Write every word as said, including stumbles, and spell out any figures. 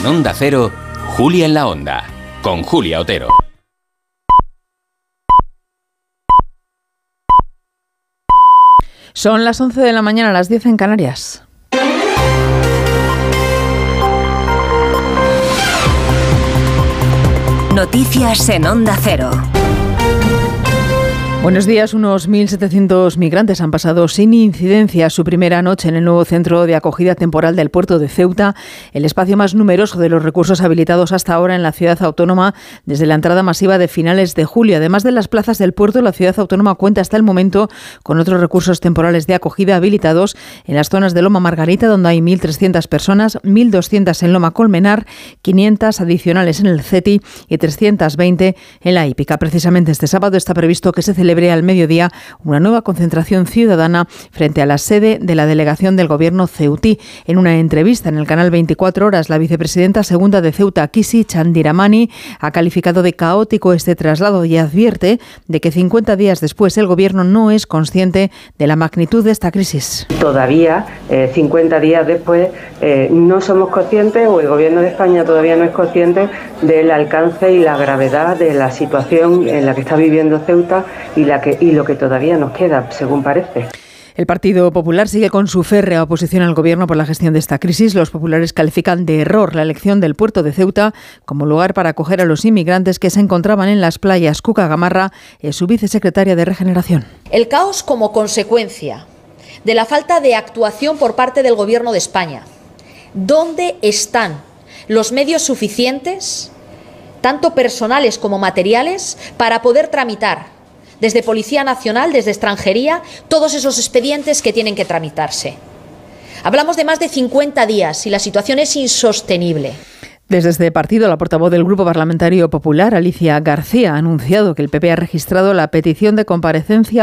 Onda Cero, Julia en la Onda, con Julia Otero. Son las once de la mañana, las diez en Canarias. Noticias en Onda Cero. Buenos días. Unos mil setecientos migrantes han pasado sin incidencia su primera noche en el nuevo centro de acogida temporal del puerto de Ceuta, el espacio más numeroso de los recursos habilitados hasta ahora en la ciudad autónoma desde la entrada masiva de finales de julio. Además de las plazas del puerto, la ciudad autónoma cuenta hasta el momento con otros recursos temporales de acogida habilitados en las zonas de Loma Margarita, donde hay mil trescientas personas, mil doscientas en Loma Colmenar, quinientas adicionales en el CETI y trescientas veinte en la Hípica. Precisamente este sábado está previsto que se celebre al mediodía una nueva concentración ciudadana frente a la sede de la delegación del gobierno ceutí. En una entrevista en el canal veinticuatro horas, la vicepresidenta segunda de Ceuta, Kisi Chandiramani, ha calificado de caótico este traslado y advierte de que cincuenta días después el gobierno no es consciente de la magnitud de esta crisis. Todavía, eh, cincuenta días después, eh, no somos conscientes, o el gobierno de España todavía no es consciente del alcance y la gravedad de la situación en la que está viviendo Ceuta y La que, y lo que todavía nos queda, según parece. El Partido Popular sigue con su férrea oposición al gobierno por la gestión de esta crisis. Los populares califican de error la elección del puerto de Ceuta como lugar para acoger a los inmigrantes que se encontraban en las playas. Cuca Gamarra es su vicesecretaria de Regeneración. El caos como consecuencia de la falta de actuación por parte del gobierno de España. ¿Dónde están los medios suficientes, tanto personales como materiales, para poder tramitar desde Policía Nacional, desde Extranjería, todos esos expedientes que tienen que tramitarse? Hablamos de más de cincuenta días y la situación es insostenible. Desde este partido, la portavoz del Grupo Parlamentario Popular, Alicia García, ha anunciado que el P P ha registrado la petición de comparecencia